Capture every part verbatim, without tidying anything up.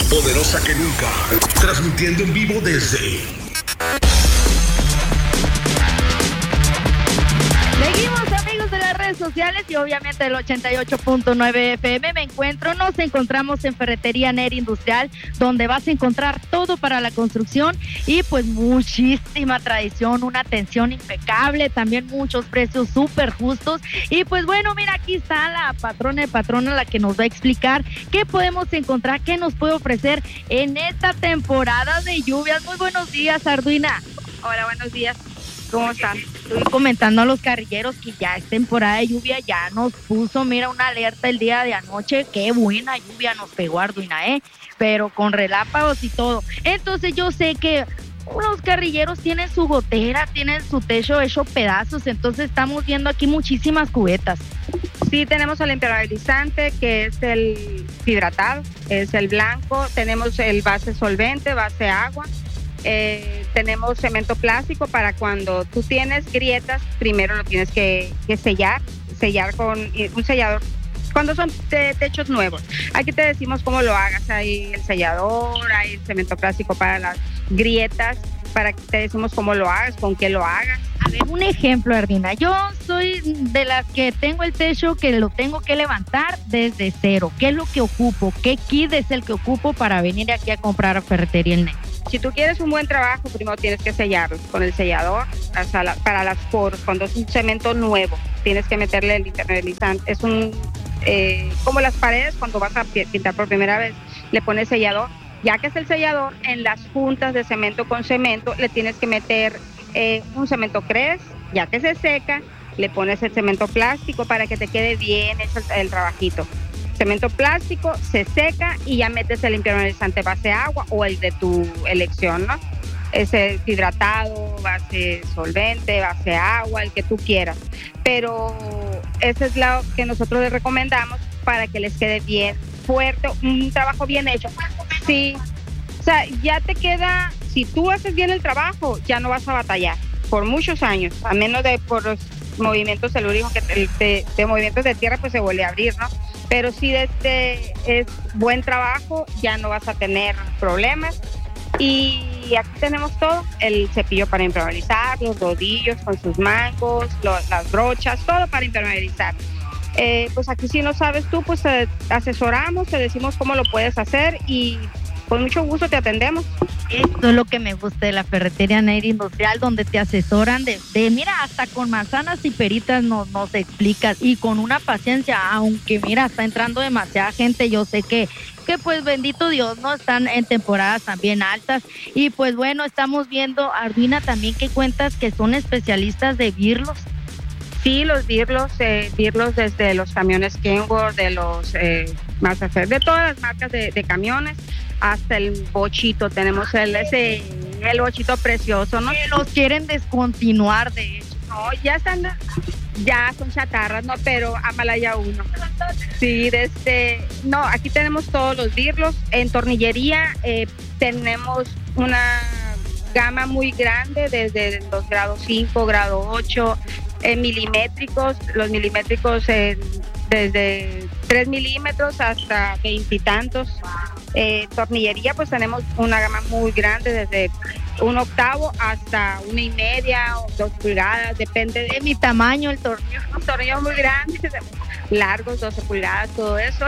poderosa que nunca, transmitiendo en vivo desde... Seguimos, amigos de las redes sociales y obviamente del ochenta y ocho punto nueve F M. Me encuentro, nos encontramos en Ferretería Neri Industrial, donde vas a encontrar todo para la construcción y pues muchísima tradición, una atención impecable, también muchos precios súper justos. Y pues bueno, mira, aquí está la patrona de patrona, la que nos va a explicar qué podemos encontrar, qué nos puede ofrecer en esta temporada de lluvias. Muy buenos días, Arduina. Hola, buenos días. ¿Cómo están? Estoy comentando a los carrilleros que ya es temporada de lluvia, ya nos puso, mira, una alerta el día de anoche. Qué buena lluvia nos pegó, Arduina, ¿eh? Pero con relámpagos y todo. Entonces yo sé que los carrilleros tienen su gotera, tienen su techo hecho pedazos, entonces estamos viendo aquí muchísimas cubetas. Sí, tenemos el impermeabilizante, que es el hidratado, es el blanco, tenemos el base solvente, base agua. Eh, tenemos cemento plástico para cuando tú tienes grietas, primero lo tienes que, que sellar, sellar con un sellador. Cuando son te, techos nuevos, aquí te decimos cómo lo hagas. Hay el sellador, hay el cemento plástico para las grietas, para que te decimos cómo lo hagas, con qué lo hagas. A ver, un ejemplo, Ardina. Yo soy de las que tengo el techo que lo tengo que levantar desde cero. ¿Qué es lo que ocupo? ¿Qué kit es el que ocupo para venir aquí a comprar a Ferretería El Neri? Si tú quieres un buen trabajo, primero tienes que sellarlo con el sellador hasta la, para las poros. Cuando es un cemento nuevo, tienes que meterle el impermeabilizante. Es un eh, como las paredes, cuando vas a pintar por primera vez, le pones sellador. Ya que es el sellador, en las juntas de cemento con cemento, le tienes que meter eh, un cemento cres. Ya que se seca, le pones el cemento plástico para que te quede bien hecho el, el trabajito. Cemento plástico, se seca y ya metes el impermeabilizante base agua o el de tu elección, ¿no? Ese hidratado, base solvente, base agua, el que tú quieras. Pero ese es lo que nosotros les recomendamos para que les quede bien fuerte, un trabajo bien hecho. Sí, o sea, ya te queda, si tú haces bien el trabajo, ya no vas a batallar por muchos años, a menos de por los movimientos telúricos, que de, de, de movimientos de tierra, pues se vuelve a abrir, ¿no? Pero si este es buen trabajo, ya no vas a tener problemas. Y aquí tenemos todo, el cepillo para impermeabilizar, los rodillos con sus mangos, lo, las brochas, todo para impermeabilizar. Eh, pues aquí si no sabes tú, pues te asesoramos, te decimos cómo lo puedes hacer y con mucho gusto te atendemos. Esto es lo que me gusta de la Ferretería Neri Industrial, donde te asesoran de, de mira, hasta con manzanas y peritas nos, nos explicas, y con una paciencia, aunque mira, está entrando demasiada gente, yo sé que, que pues bendito Dios, no están en temporadas también altas, y pues bueno, estamos viendo, Arduina, también que cuentas que son especialistas de birlos. Sí, los birlos, eh, birlos desde los camiones Kenworth, de los eh, Mazda, de todas las marcas de, de camiones, hasta el bochito. Tenemos el ese el bochito precioso, ¿no? Que los quieren descontinuar, de hecho. No, ya están, ya son chatarras, ¿no? Pero Amalaya uno. Sí, desde, no, aquí tenemos todos los birlos. En tornillería eh, tenemos una gama muy grande, desde los grados cinco, grado ocho, eh, milimétricos, los milimétricos eh, desde tres milímetros hasta veintitantos. Eh, tornillería, pues tenemos una gama muy grande, desde un octavo hasta una y media o dos pulgadas, depende de mi tamaño, el tornillo, un tornillo muy grande, largos, doce pulgadas, todo eso.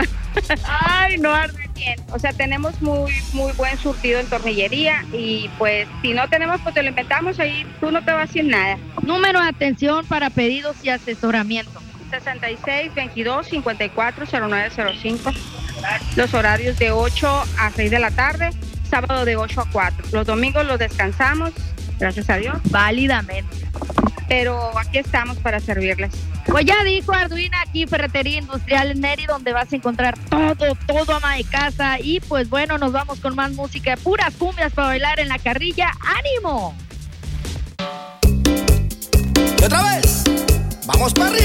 Ay, no arde bien. O sea, tenemos muy, muy buen surtido en tornillería y pues si no tenemos, pues te lo inventamos, ahí tú no te vas sin nada. Número de atención para pedidos y asesoramiento. sesenta y seis, veintidós, cincuenta y cuatro, cero nueve cero cinco. Los horarios de ocho a seis de la tarde, sábado de ocho a cuatro. Los domingos los descansamos, gracias a Dios. Válidamente. Pero aquí estamos para servirles. Pues ya dijo Arduina, aquí Ferretería Industrial Neri, donde vas a encontrar todo, todo ama de casa. Y pues bueno, nos vamos con más música, puras cumbias para bailar en la carrilla. ¡Ánimo! Y otra vez, vamos para arriba.